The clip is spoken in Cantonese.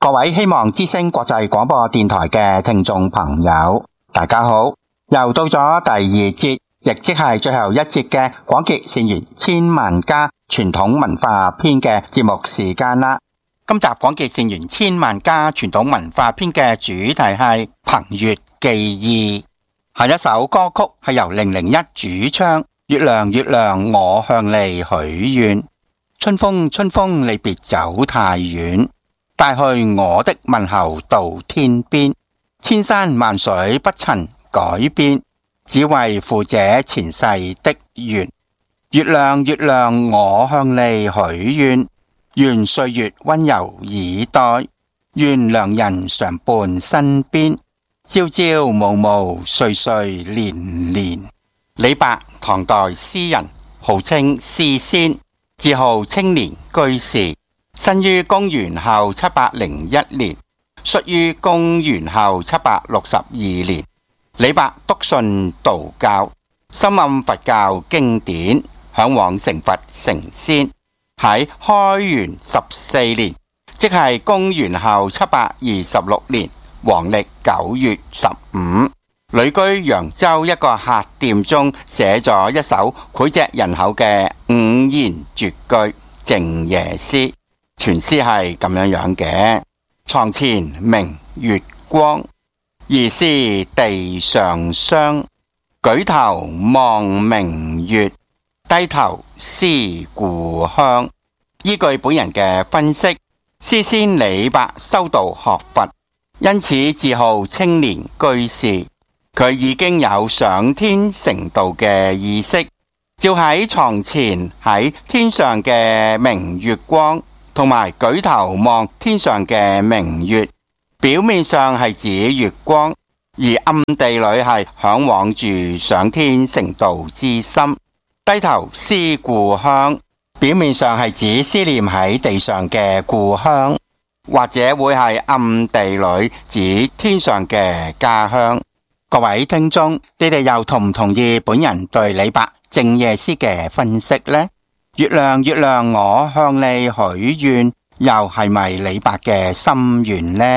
各位希望之聲國際廣播電台嘅聽眾朋友，大家好，又到咗第二節，亦即係最後一節嘅廣結善緣千萬家傳統文化篇嘅節目時間啦。今集廣結善緣千萬家傳統文化篇嘅主題係彭越寄意。下一首歌曲係由001主唱，月亮月亮我向你許願，春風春風你別走太遠，帶去我的問候到天邊，千山萬水不曾改變，只為負這前世的緣。月亮月亮我向你許願，願歲月溫柔以待，願良人常伴身邊，朝朝暮暮歲歲年年。李白，唐代詩人，號稱詩仙，自號青年居士，生於公元後701年，卒於公元後762年。李白篤信道教，深諳佛教經典，向往成佛成仙。喺開元14年，即係公元後726年，黃曆9月15，旅居揚州一個客店中，寫咗一首膾炙人口嘅五言絕句靜夜詩。全詩係咁樣嘅：床前明月光，疑是地上霜。舉頭望明月，低頭思故鄉。依據本人嘅分析，詩仙李白修道學佛，因此自號青年居士。佢已經有上天成道嘅意識，照喺床前喺天上嘅明月光，同埋舉頭望天上嘅明月，表面上係指月光，而暗地裏係向往住上天成道之心。低頭思故鄉，表面上係指思念喺地上嘅故鄉，或者會係暗地裏指天上嘅家鄉。各位聽眾，你哋又同唔同意本人對李白靜夜詩嘅分析呢？月亮月亮我向你許願，又係咪李白嘅心願呢？